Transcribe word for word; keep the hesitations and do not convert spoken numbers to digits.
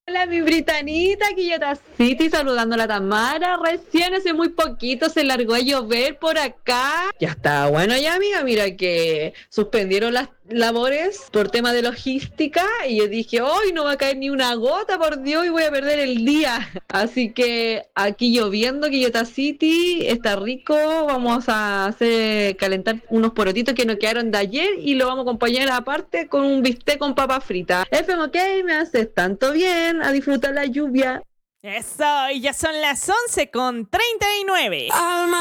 Hola, mi Britanita, aquí Yota City saludando a la Tamara. Recién hace muy poquito se largó a llover por acá. Ya está bueno ya, amiga. Mira que suspendieron las labores por tema de logística y yo dije, hoy no va a caer ni una gota, por Dios, y voy a perder el día. Así que aquí lloviendo, Quillota City, está rico. Vamos a hacer calentar unos porotitos que nos quedaron de ayer y lo vamos a acompañar aparte con un bistec con papa frita. F M, ok, me haces tanto bien. A disfrutar la lluvia. Eso, y ya son las once con treinta y nueve. Alma